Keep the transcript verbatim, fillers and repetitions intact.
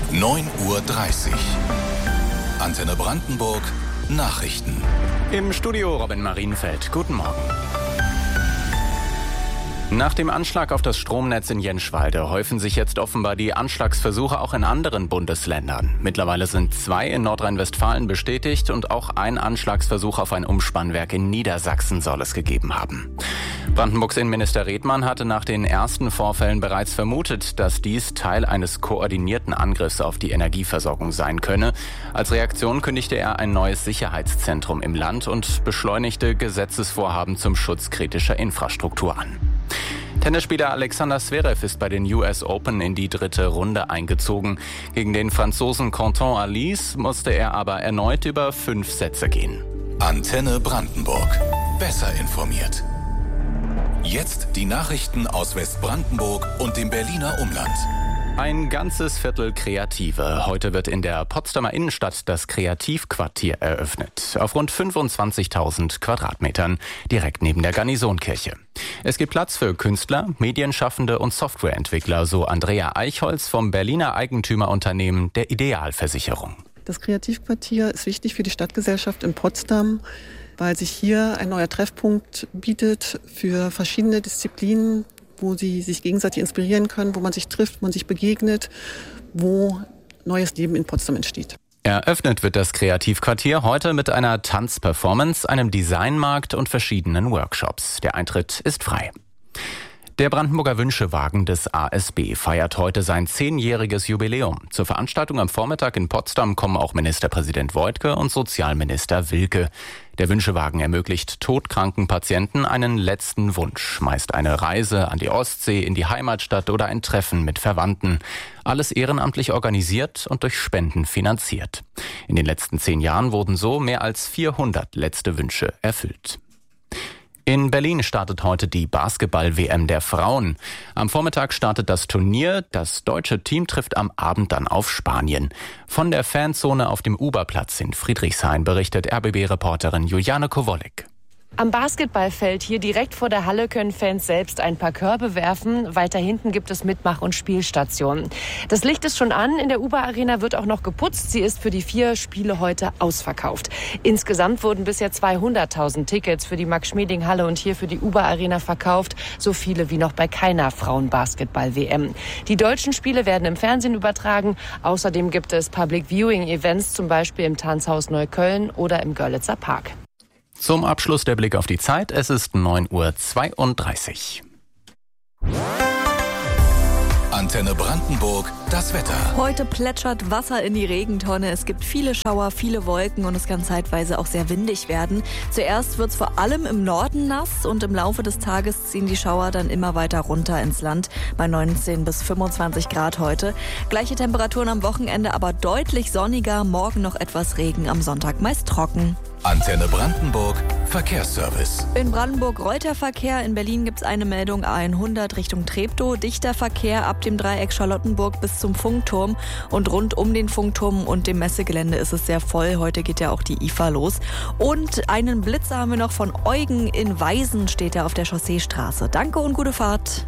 neun Uhr dreißig. Antenne Brandenburg Nachrichten. Im Studio Robin Marienfeld. Guten Morgen. Nach dem Anschlag auf das Stromnetz in Jenschwalde häufen sich jetzt offenbar die Anschlagsversuche auch in anderen Bundesländern. Mittlerweile sind zwei in Nordrhein-Westfalen bestätigt und auch ein Anschlagsversuch auf ein Umspannwerk in Niedersachsen soll es gegeben haben. Brandenburgs Innenminister Redmann hatte nach den ersten Vorfällen bereits vermutet, dass dies Teil eines koordinierten Angriffs auf die Energieversorgung sein könne. Als Reaktion kündigte er ein neues Sicherheitszentrum im Land und beschleunigte Gesetzesvorhaben zum Schutz kritischer Infrastruktur an. Tennisspieler Alexander Zverev ist bei den U S Open in die dritte Runde eingezogen. Gegen den Franzosen Quentin Halys musste er aber erneut über fünf Sätze gehen. Antenne Brandenburg. Besser informiert. Jetzt die Nachrichten aus Westbrandenburg und dem Berliner Umland. Ein ganzes Viertel Kreative. Heute wird in der Potsdamer Innenstadt das Kreativquartier eröffnet. Auf rund fünfundzwanzigtausend Quadratmetern, direkt neben der Garnisonkirche. Es gibt Platz für Künstler, Medienschaffende und Softwareentwickler, so Andrea Eichholz vom Berliner Eigentümerunternehmen der Idealversicherung. Das Kreativquartier ist wichtig für die Stadtgesellschaft in Potsdam, weil sich hier ein neuer Treffpunkt bietet für verschiedene Disziplinen, wo sie sich gegenseitig inspirieren können, wo man sich trifft, wo man sich begegnet, wo neues Leben in Potsdam entsteht. Eröffnet wird das Kreativquartier heute mit einer Tanzperformance, einem Designmarkt und verschiedenen Workshops. Der Eintritt ist frei. Der Brandenburger Wünschewagen des A S B feiert heute sein zehnjähriges Jubiläum. Zur Veranstaltung am Vormittag in Potsdam kommen auch Ministerpräsident Woidke und Sozialminister Wilke. Der Wünschewagen ermöglicht todkranken Patienten einen letzten Wunsch. Meist eine Reise an die Ostsee, in die Heimatstadt oder ein Treffen mit Verwandten. Alles ehrenamtlich organisiert und durch Spenden finanziert. In den letzten zehn Jahren wurden so mehr als vierhundert letzte Wünsche erfüllt. In Berlin startet heute die Basketball-W M der Frauen. Am Vormittag startet das Turnier. Das deutsche Team trifft am Abend dann auf Spanien. Von der Fanzone auf dem Uberplatz in Friedrichshain berichtet R B B-Reporterin Juliane Kowolek. Am Basketballfeld hier direkt vor der Halle können Fans selbst ein paar Körbe werfen. Weiter hinten gibt es Mitmach- und Spielstationen. Das Licht ist schon an. In der Uber-Arena wird auch noch geputzt. Sie ist für die vier Spiele heute ausverkauft. Insgesamt wurden bisher zweihunderttausend Tickets für die Max-Schmeling-Halle und hier für die Uber-Arena verkauft. So viele wie noch bei keiner Frauen-Basketball-W M. Die deutschen Spiele werden im Fernsehen übertragen. Außerdem gibt es Public-Viewing-Events, zum Beispiel im Tanzhaus Neukölln oder im Görlitzer Park. Zum Abschluss der Blick auf die Zeit. Es ist neun Uhr zweiunddreißig. Antenne Brandenburg, das Wetter. Heute plätschert Wasser in die Regentonne. Es gibt viele Schauer, viele Wolken und es kann zeitweise auch sehr windig werden. Zuerst wird es vor allem im Norden nass und im Laufe des Tages ziehen die Schauer dann immer weiter runter ins Land bei neunzehn bis fünfundzwanzig Grad heute. Gleiche Temperaturen am Wochenende, aber deutlich sonniger. Morgen noch etwas Regen, am Sonntag meist trocken. Antenne Brandenburg, Verkehrsservice. In Brandenburg Reuterverkehr, in Berlin gibt es eine Meldung A hundert Richtung Treptow. Dichter Verkehr ab dem Dreieck Charlottenburg bis zum Funkturm und rund um den Funkturm und dem Messegelände ist es sehr voll. Heute geht ja auch die I F A los. Und einen Blitzer haben wir noch von Eugen in Weisen, steht er auf der Chausseestraße. Danke und gute Fahrt.